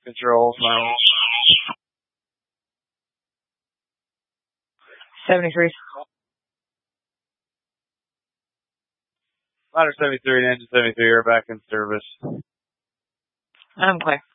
Control, final. 73. Ladder 73 and engine 73 are back in service. I'm clear.